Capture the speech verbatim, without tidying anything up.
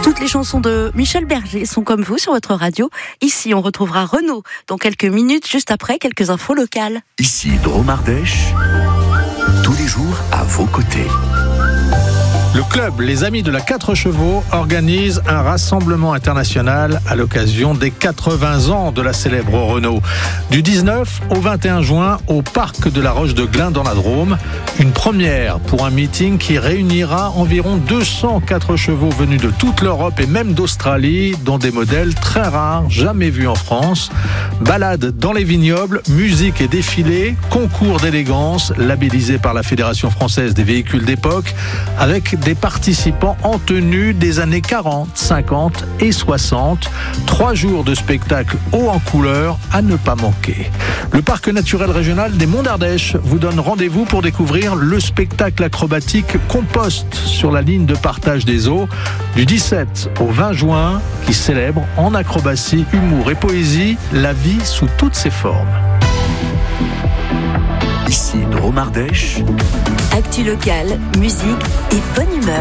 Toutes les chansons de Michel Berger sont comme vous sur votre radio. Ici, on retrouvera Renaud dans quelques minutes, juste après quelques infos locales. Ici, Drôme Ardèche, tous les jours à vos côtés. Le club Les Amis de la quatre chevaux organise un rassemblement international à l'occasion des quatre-vingts ans de la célèbre Renault. Du dix-neuf au vingt et un juin au parc de la Roche de Glin dans la Drôme. Une première pour un meeting qui réunira environ deux cents quatre chevaux venus de toute l'Europe et même d'Australie, dont des modèles très rares, jamais vus en France. Balade dans les vignobles, musique et défilé, concours d'élégance labellisé par la Fédération française des véhicules d'époque, avec des participants en tenue des années quarante, cinquante et soixante. Trois jours de spectacle haut en couleur à ne pas manquer. Le parc naturel régional des Monts d'Ardèche vous donne rendez-vous pour découvrir le spectacle acrobatique Compost sur la ligne de partage des eaux du dix-sept au vingt juin, qui célèbre en acrobatie, humour et poésie la vie sous toutes ses formes. Ici Drôme Ardèche. Actu locale, musique et bonne humeur.